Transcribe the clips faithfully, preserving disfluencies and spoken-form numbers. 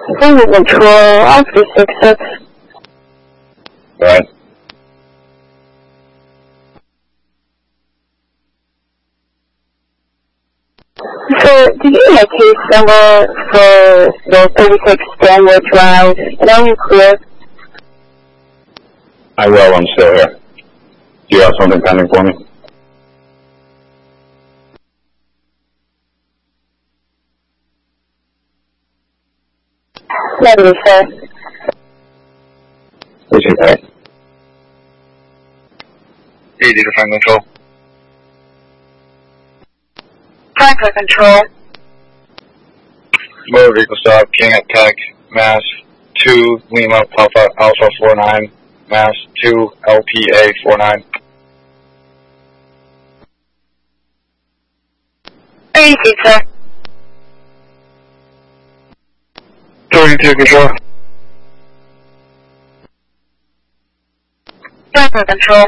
Flight control, Officer six six. Right. So, do you have a case number for the thirty-six Stanwood Drive? And are you clear? I will, I'm still here. Do you have something pending for me? Negative, sir. What's your pay? eighty to Franklin Control. Franklin Control. Motor vehicle stop, King at Tech, Mass two, Lima, Alpha, Alpha four nine, Mass two, L P A four nine. eighty, sir. thirty-two Control. Franklin Control.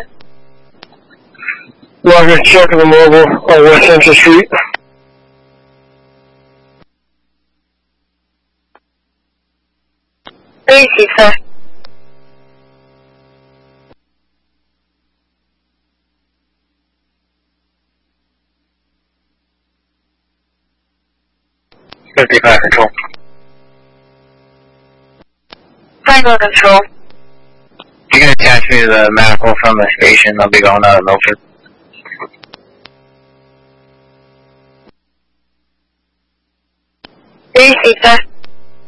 Roger, check the mobile on West Central Street. eighty, sir. fifty-five Control. Franklin Control. You can attach me to the medical from the station. I'll be going out of Milford. eighty, sir.